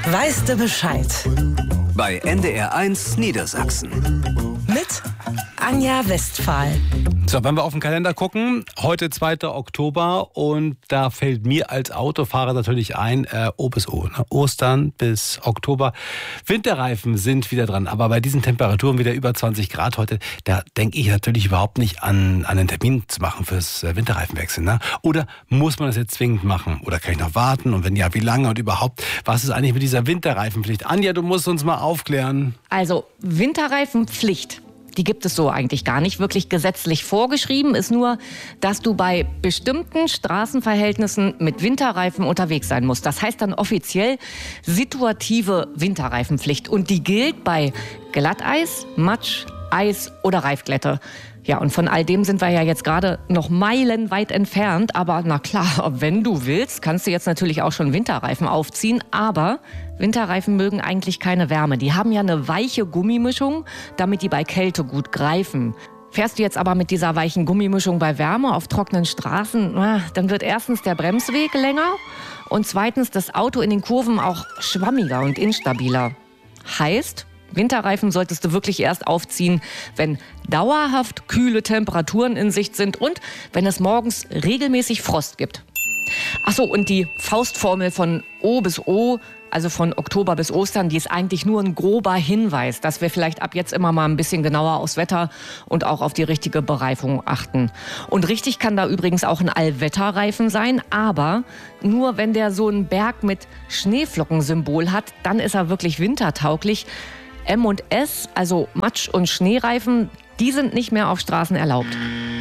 Weißt du Bescheid? Bei NDR1 Niedersachsen. Mit Anja Westphal. So, wenn wir auf den Kalender gucken, heute 2. Oktober und da fällt mir als Autofahrer natürlich ein, O bis O. Ne? Ostern bis Oktober. Winterreifen sind wieder dran, aber bei diesen Temperaturen wieder über 20 Grad heute, da denke ich natürlich überhaupt nicht an einen Termin zu machen fürs Winterreifenwechsel. Ne? Oder muss man das jetzt zwingend machen? Oder kann ich noch warten? Und wenn ja, wie lange und überhaupt? Was ist eigentlich mit dieser Winterreifenpflicht? Anja, du musst uns mal aufklären. Also Winterreifenpflicht. Die gibt es so eigentlich gar nicht wirklich gesetzlich vorgeschrieben, ist nur, dass du bei bestimmten Straßenverhältnissen mit Winterreifen unterwegs sein musst. Das heißt dann offiziell situative Winterreifenpflicht. Und die gilt bei Glatteis, Matsch, Eis oder Reifglätte. Ja, und von all dem sind wir ja jetzt gerade noch meilenweit entfernt. Aber na klar, wenn du willst, kannst du jetzt natürlich auch schon Winterreifen aufziehen. Aber Winterreifen mögen eigentlich keine Wärme. Die haben ja eine weiche Gummimischung, damit die bei Kälte gut greifen. Fährst du jetzt aber mit dieser weichen Gummimischung bei Wärme auf trockenen Straßen, dann wird erstens der Bremsweg länger und zweitens das Auto in den Kurven auch schwammiger und instabiler. Heißt, Winterreifen solltest du wirklich erst aufziehen, wenn dauerhaft kühle Temperaturen in Sicht sind und wenn es morgens regelmäßig Frost gibt. Ach so, und die Faustformel von O bis O, also von Oktober bis Ostern, die ist eigentlich nur ein grober Hinweis, dass wir vielleicht ab jetzt immer mal ein bisschen genauer aufs Wetter und auch auf die richtige Bereifung achten. Und richtig kann da übrigens auch ein Allwetterreifen sein, aber nur wenn der so einen Berg mit Schneeflockensymbol hat, dann ist er wirklich wintertauglich. M und S, also Matsch- und Schneereifen, die sind nicht mehr auf Straßen erlaubt.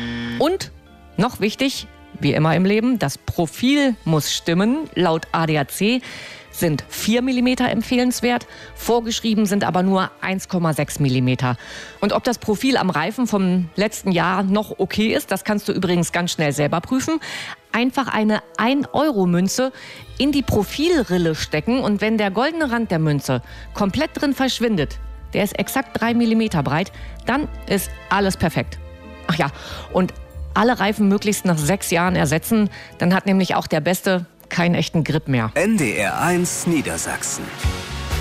Und, noch wichtig, wie immer im Leben, das Profil muss stimmen. Laut ADAC sind 4 mm empfehlenswert, vorgeschrieben sind aber nur 1,6 mm. Und ob das Profil am Reifen vom letzten Jahr noch okay ist, das kannst du übrigens ganz schnell selber prüfen. Einfach eine 1-Euro-Münze in die Profilrille stecken und wenn der goldene Rand der Münze komplett drin verschwindet, der ist exakt 3 mm breit, dann ist alles perfekt. Ach ja, und alle Reifen möglichst nach 6 Jahren ersetzen, dann hat nämlich auch der Beste keinen echten Grip mehr. NDR1 Niedersachsen.